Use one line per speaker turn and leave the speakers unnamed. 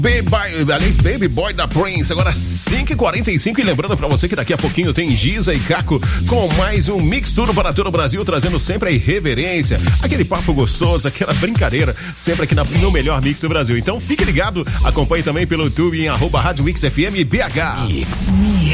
Baby Boy da Prince, agora 5h45, e lembrando pra você que daqui a pouquinho tem Giza e Caco com mais um Mix Tudo para todo o Brasil, trazendo sempre a irreverência, aquele papo gostoso, aquela brincadeira, sempre aqui no melhor Mix do Brasil. Então fique ligado, acompanhe também pelo YouTube em @Rádio Mix FM BH.